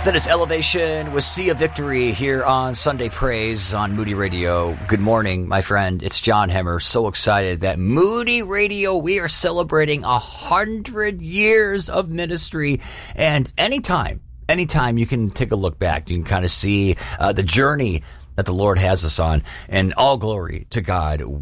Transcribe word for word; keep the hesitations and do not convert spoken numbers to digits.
That is Elevation with Sea of Victory here on Sunday Praise on Moody Radio. Good morning, my friend. It's John Hemmer. So excited that Moody Radio, we are celebrating a hundred years of ministry. And anytime, anytime you can take a look back, you can kind of see uh, the journey that the Lord has us on. And all glory to God.